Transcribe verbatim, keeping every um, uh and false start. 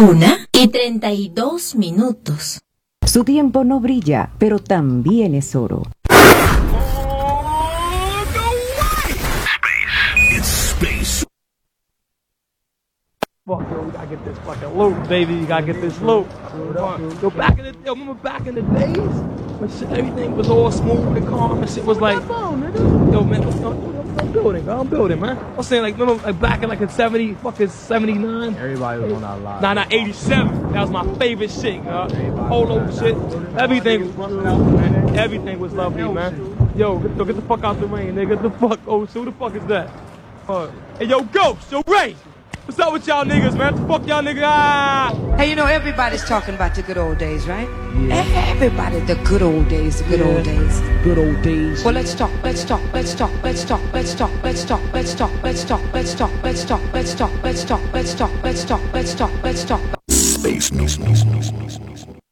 Una y treinta y dos minutos. Su tiempo no brilla, pero también es oro. Fuck, yo, we gotta get this fucking loot, baby. You gotta get this loot. Yo, back in the, yo, remember back in the days when shit, everything was all smooth and calm and shit was like, yo, man, I'm, I'm building, bro. I'm building, man. I'm saying, like, remember, like, back in like in seventy, fucking seventy-nine. Everybody was on that line. Nah, nah, eighty-seven. That was my favorite shit, yo. Polo shit. Everything was man. Everything was lovely, man. Yo, get, yo, get the fuck out the rain, nigga. Get the fuck, oh, so who the fuck is that? Uh, hey, yo, Ghost, yo, Ray. What's up with y'all niggas, man? What the fuck y'all niggas? Ah! Hey, you know, everybody's talking about the good old days, right? Yeah. Everybody, the good old days, the good yeah. old days. Good old days. Well, let's talk, let's talk, let's talk, let's talk, let's talk, let's talk, let's talk, let's talk, let's talk, let's talk, let's talk, let's talk, let's talk, let's talk, let's talk, let's talk, let's talk. Space News.